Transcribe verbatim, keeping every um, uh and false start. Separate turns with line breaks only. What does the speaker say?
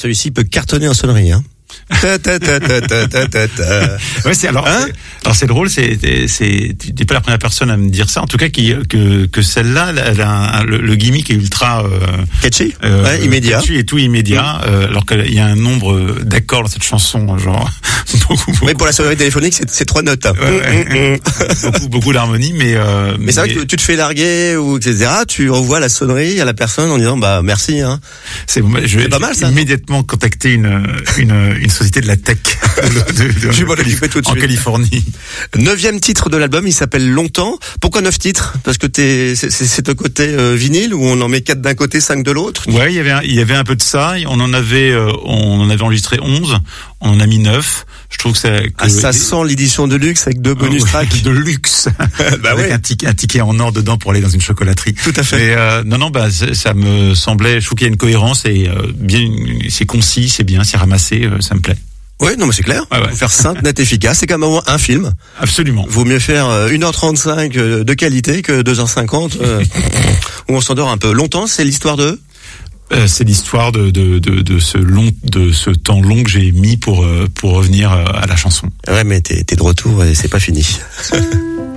Celui-ci peut cartonner en sonnerie, hein. Ta, ta, ta, ta, ta, ta, ta, ta.
Ouais, c'est alors,
Hein
c'est, alors c'est drôle, c'est, c'est, tu n'es pas la première personne à me dire ça. En tout cas, qui, que, que celle-là, elle a un, un, le, le gimmick est ultra euh,
Catchy,
euh,
ouais, immédiat.
Catchy et tout immédiat. Mmh. Euh, alors qu'il y a un nombre d'accords dans cette chanson, genre beaucoup. beaucoup.
Mais pour la sonnerie téléphonique, c'est, c'est trois notes. Hein.
Ouais, ouais. beaucoup, beaucoup d'harmonie, mais. Euh,
mais c'est vrai que tu te fais larguer ou et cetera. Tu envoies la sonnerie à la personne en disant bah merci. Hein.
C'est, je vais
c'est pas mal ça.
Immédiatement contacter une une une société de la tech de, de, de,
je vais l'occuper tout de
en
suite.
Californie.
Neuvième titre de l'album, il s'appelle Longtemps. Pourquoi neuf titres? Parce que t'es, c'est, c'est, c'est au côté euh, vinyle où on en met quatre d'un côté, cinq de l'autre.
Ouais, il y avait, un, il y avait un peu de ça. On en avait, euh, on en avait enregistré onze. On en a mis neuf. Je trouve que ça. Que
ah, ça sent l'édition de luxe avec deux bonus
euh,
tracks
de luxe,
bah
avec
ouais.
un, ticket, un ticket en or dedans pour aller dans une chocolaterie.
Tout à fait.
Mais euh, non, non, bah ça me semblait. Je trouve qu'il y a une cohérence et euh, bien, c'est concis, c'est bien, c'est ramassé, euh, ça me plaît.
Oui, non mais c'est clair.
Ouais, ouais.
Faut faire simple, net, efficace. C'est comme un film.
Absolument.
Vaut mieux faire une heure trente-cinq de qualité que deux heures cinquante euh, où on s'endort un peu. Longtemps, c'est l'histoire de
euh, c'est l'histoire de, de, de, de ce long, de ce temps long que j'ai mis pour, pour revenir à la chanson.
Ouais, mais t'es, t'es de retour et c'est pas fini.